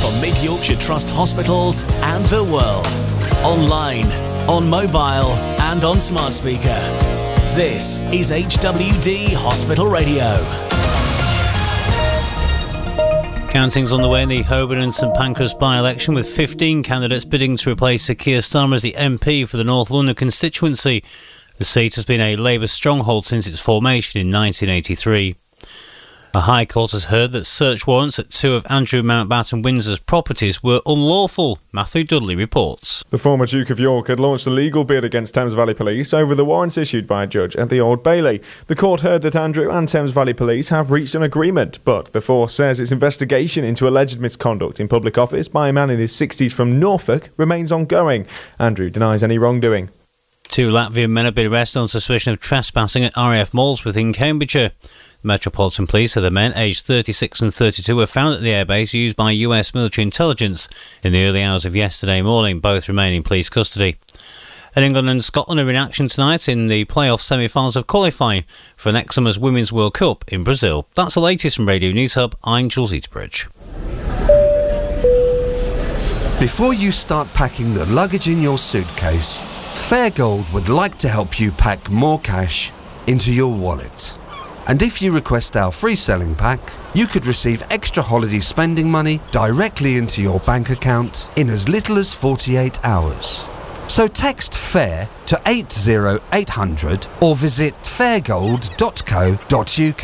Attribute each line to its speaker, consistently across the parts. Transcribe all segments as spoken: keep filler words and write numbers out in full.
Speaker 1: for Mid Yorkshire Trust hospitals and the world. Online, on mobile and on smart speaker. This is H W D Hospital Radio.
Speaker 2: Counting's on the way in the Holborn and St Pancras by-election, with fifteen candidates bidding to replace Sir Keir Starmer as the M P for the North London constituency. The seat has been a Labour stronghold since its formation in nineteen eighty-three. The High Court has heard that search warrants at two of Andrew Mountbatten Windsor's properties were unlawful. Matthew Dudley reports.
Speaker 3: The former Duke of York had launched a legal bid against Thames Valley Police over the warrants issued by a judge at the Old Bailey. The court heard that Andrew and Thames Valley Police have reached an agreement, but the force says its investigation into alleged misconduct in public office by a man in his sixties from Norfolk remains ongoing. Andrew denies any wrongdoing.
Speaker 2: Two Latvian men have been arrested on suspicion of trespassing at R A F malls within Cambridgeshire. The Metropolitan Police said the men, aged thirty-six and thirty-two, were found at the airbase used by U S military intelligence in the early hours of yesterday morning. Both remain in police custody. And England and Scotland are in action tonight in the playoff semi-finals of qualifying for next summer's Women's World Cup in Brazil. That's the latest from Radio News Hub. I'm Jules Eaterbridge.
Speaker 4: Before you start packing the luggage in your suitcase, Fairgold would like to help you pack more cash into your wallet. And if you request our free selling pack, you could receive extra holiday spending money directly into your bank account in as little as forty-eight hours. So text FAIR to eight zero eight hundred or visit fairgold dot co dot uk.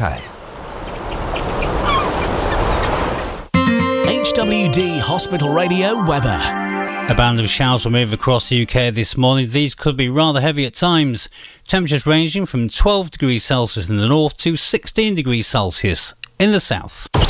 Speaker 1: H W D Hospital Radio weather.
Speaker 2: A band of showers will move across the U K this morning. These could be rather heavy at times. Temperatures ranging from twelve degrees Celsius in the north to sixteen degrees Celsius in the south.